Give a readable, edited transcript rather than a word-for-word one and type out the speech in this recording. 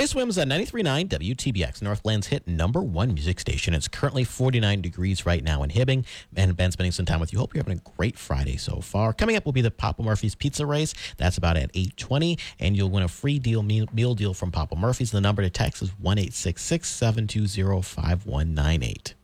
Jason Williams at 93.9 WTBX, Northland's hit #1 music station. It's currently 49 degrees right now in Hibbing, and Ben spending some time with you. Hope you're having a great Friday so far. Coming up will be the Papa Murphy's Pizza Race. That's about at 8:20, and you'll win a free meal deal from Papa Murphy's. The number to text is 1-866-720-5198.